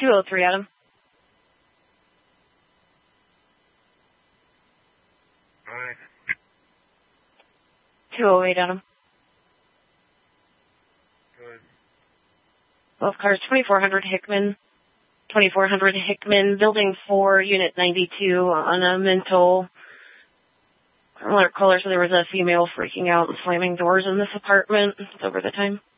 203, Adam. All right. 208, Adam. Good. Both cars, 2400 Hickman. 2400 Hickman, Building 4, Unit 92 on a mental caller, so there was a female freaking out and slamming doors in this apartment over the time.